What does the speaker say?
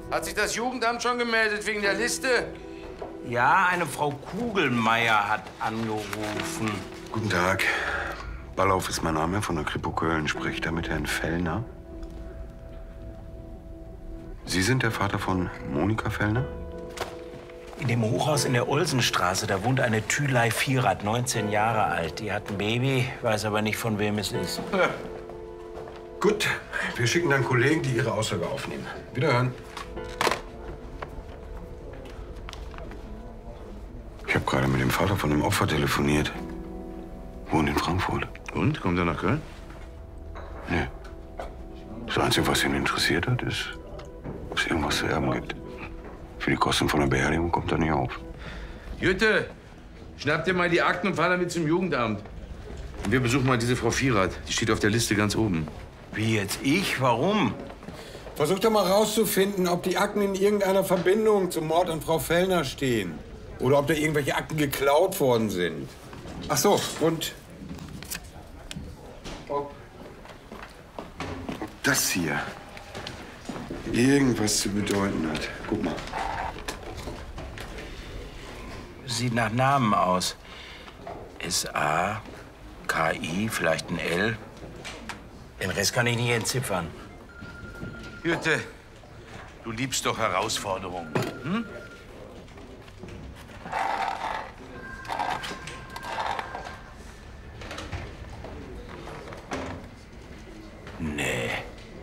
Hat sich das Jugendamt schon gemeldet wegen der Liste? Ja, eine Frau Kugelmeier hat angerufen. Guten Tag. Ballauf ist mein Name, von der Kripo Köln. Spricht da mit Herrn Fellner? Sie sind der Vater von Monika Fellner? In dem Hochhaus in der Olsenstraße, da wohnt eine Thülei Vierrad, 19 Jahre alt. Die hat ein Baby, weiß aber nicht, von wem es ist. Ja. Gut, wir schicken dann Kollegen, die Ihre Aussage aufnehmen. Wiederhören. Ich habe gerade mit dem Vater von dem Opfer telefoniert. Wohnt in Frankfurt. Und? Kommt er nach Köln? Nee. Das Einzige, was ihn interessiert hat, ist, ob es irgendwas zu erben gibt. Für die Kosten von der Beerdigung kommt er nicht auf. Jütte, schnapp dir mal die Akten und fahr damit zum Jugendamt. Und wir besuchen mal diese Frau Vierrad. Die steht auf der Liste ganz oben. Wie jetzt ich? Warum? Versucht doch mal rauszufinden, ob die Akten in irgendeiner Verbindung zum Mord an Frau Fellner stehen. Oder ob da irgendwelche Akten geklaut worden sind. Ach so, und ob das hier irgendwas zu bedeuten hat. Guck mal. Sieht nach Namen aus. S.A., K.I., vielleicht ein L. Den Rest kann ich nicht entziffern. Jütte, du liebst doch Herausforderungen. Hm?